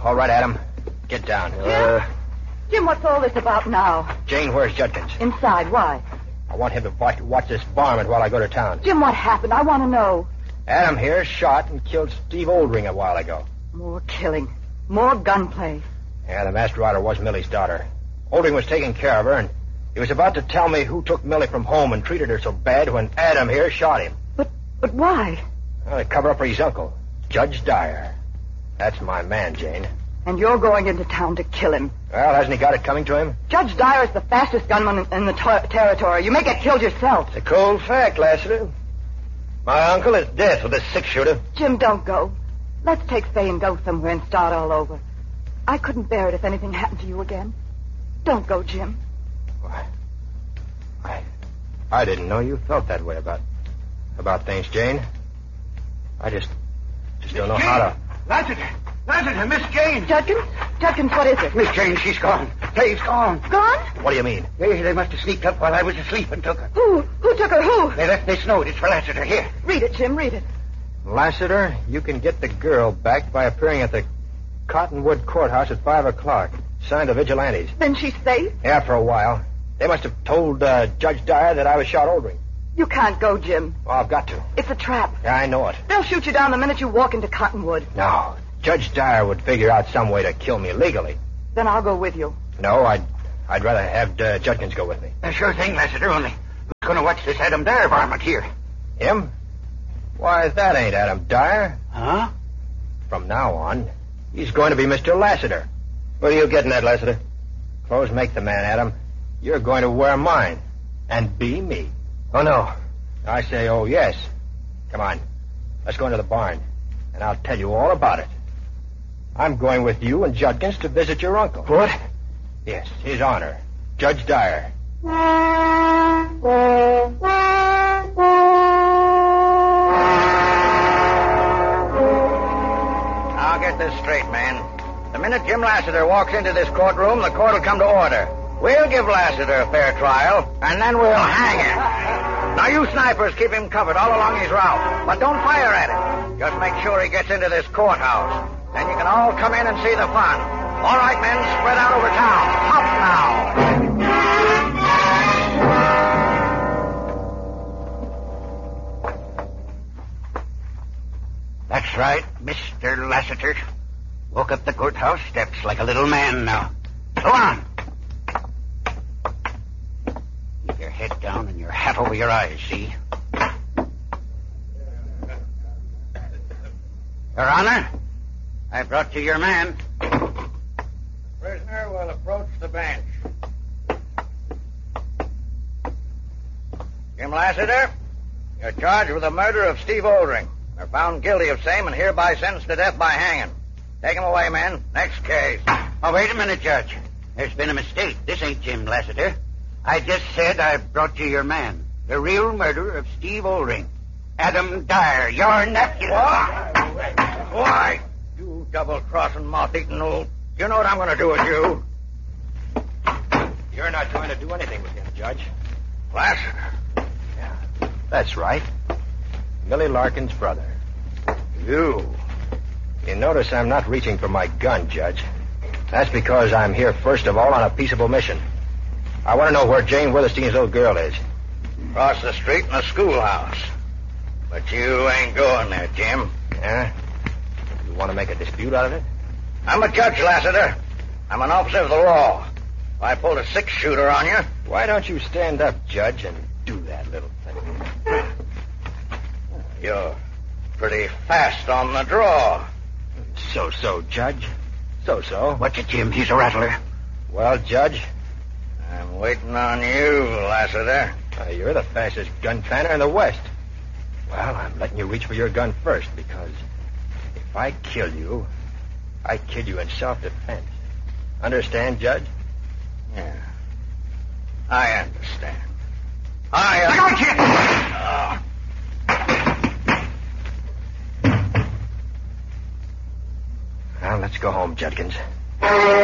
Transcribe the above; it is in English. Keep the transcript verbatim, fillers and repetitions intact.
All right, Adam. Get down. Jim? Uh, Jim, what's all this about now? Jane, where's Judkins? Inside. Why? I want him to watch, watch this varmint while I go to town. Jim, what happened? I want to know. Adam here shot and killed Steve Oldring a while ago. More killing. More gunplay. Yeah, the masked rider was Millie's daughter. Oldring was taking care of her, and he was about to tell me who took Millie from home and treated her so bad when Adam here shot him. But but why? Well, to cover up for his uncle, Judge Dyer. That's my man, Jane. And you're going into town to kill him. Well, hasn't he got it coming to him? Judge Dyer's the fastest gunman in, in the ter- territory. You may get killed yourself. It's a cold fact, Lassiter. My uncle is dead with this six-shooter. Jim, don't go. Let's take Faye and go somewhere and start all over. I couldn't bear it if anything happened to you again. Don't go, Jim. Why? I, I didn't know you felt that way about about things, Jane. I just just don't know Jane. how to... Lassiter! Lassiter, Miss Jane! Judkins? Judkins, what is it? Miss Jane, she's gone. Faye's gone. Gone? What do you mean? They, they must have sneaked up while I was asleep and took her. Who? Who took her? Who? They left this note. It's for Lassiter. Here. Read it, Jim. Read it. Lassiter, you can get the girl back by appearing at the Cottonwood Courthouse at five o'clock. Signed the vigilantes. Then she's safe? Yeah, for a while. They must have told uh, Judge Dyer that I was shot Oldring. You can't go, Jim. Well, I've got to. It's a trap. Yeah, I know it. They'll shoot you down the minute you walk into Cottonwood. No. Judge Dyer would figure out some way to kill me legally. Then I'll go with you. No, I'd I'd rather have uh, Judkins go with me. Uh, sure thing, Lassiter. Only who's going to watch this Adam Dyer varmint here? Him? Why, that ain't Adam Dyer. Huh? From now on, he's going to be Mister Lassiter. What are you getting at, Lassiter? Clothes make the man, Adam. You're going to wear mine. And be me. Oh, no. I say, oh, yes. Come on. Let's go into the barn. And I'll tell you all about it. I'm going with you and Judkins to visit your uncle. What? Yes, his honor. Judge Dyer. I'll get this straight, man. The minute Jim Lassiter walks into this courtroom, the court will come to order. We'll give Lassiter a fair trial, and then we'll hang him. Now, you snipers keep him covered all along his route, but don't fire at him. Just make sure he gets into this courthouse. Then you can all come in and see the fun. All right, men, spread out over town. Hop now. That's right, Mister Lassiter. Walk up the courthouse steps like a little man now. Go on. Keep your head down and your hat over your eyes, see? Your Honor, I brought you your man. The prisoner will approach the bench. Jim Lassiter, you're charged with the murder of Steve Oldring. You're found guilty of same and hereby sentenced to death by hanging. Take him away, men. Next case. Oh, wait a minute, Judge. There's been a mistake. This ain't Jim Lassiter. I just said I brought you your man. The real murderer of Steve Oldring. Adam Dyer, your nephew. What? Why? You double-crossing, moth-eating old... You know what I'm going to do with you? You're not going to do anything with him, Judge. Lassiter. Yeah, that's right. Millie Larkin's brother. You. You notice I'm not reaching for my gun, Judge. That's because I'm here, first of all, on a peaceable mission. I want to know where Jane Witherstein's little girl is. Across the street in the schoolhouse. But you ain't going there, Jim. Yeah? You want to make a dispute out of it? I'm a judge, Lassiter. I'm an officer of the law. If I pulled a six-shooter on you... Why don't you stand up, Judge, and do that little thing? You're pretty fast on the draw. So-so, Judge. So-so. Watch it, Jim. He's a rattler. Well, Judge? I'm waiting on you, Lassiter. Uh, you're the fastest gun planner in the West. Well, I'm letting you reach for your gun first, because if I kill you, I kill you in self-defense. Understand, Judge? Yeah. I understand. I... Uh... Now, let's go home, Judkins.